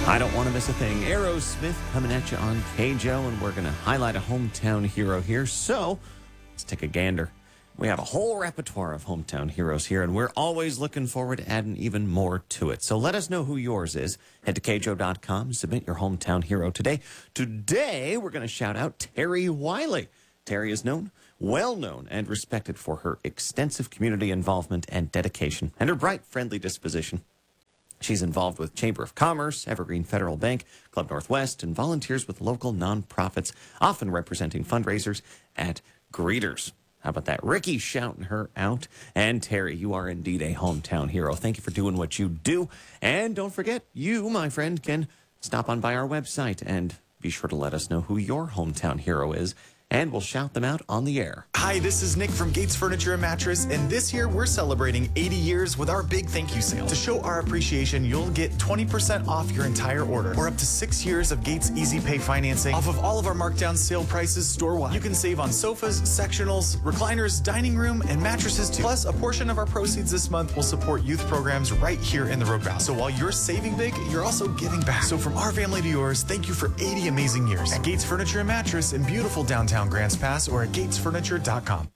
I don't want to miss a thing. Aerosmith coming at you on KJO, and we're going to highlight a hometown hero here. So let's take a gander. We have a whole repertoire of hometown heroes here, and we're always looking forward to adding even more to it. So let us know who yours is. Head to kjo.com, submit your hometown hero today. Today, we're going to shout out Terry Wiley. Terry is well known, and respected for her extensive community involvement and dedication, and her bright, friendly disposition. She's involved with Chamber of Commerce, Evergreen Federal Bank, Club Northwest, and volunteers with local nonprofits, often representing fundraisers at Greeters. How about that? Ricky shouting her out. And Terry, you are indeed a hometown hero. Thank you for doing what you do. And don't forget, you, my friend, can stop on by our website and be sure to let us know who your hometown hero is, and we'll shout them out on the air. Hi, this is Nick from Gates Furniture and Mattress, and this year we're celebrating 80 years with our big thank you sale. To show our appreciation, you'll get 20% off your entire order, or up to 6 years of Gates Easy Pay financing off of all of our markdown sale prices store-wide. You can save on sofas, sectionals, recliners, dining room, and mattresses too. Plus, a portion of our proceeds this month will support youth programs right here in the Rogue Valley. So while you're saving big, you're also giving back. So from our family to yours, thank you for 80 amazing years at Gates Furniture and Mattress in beautiful downtown Grants Pass, or at gatesfurniture.com.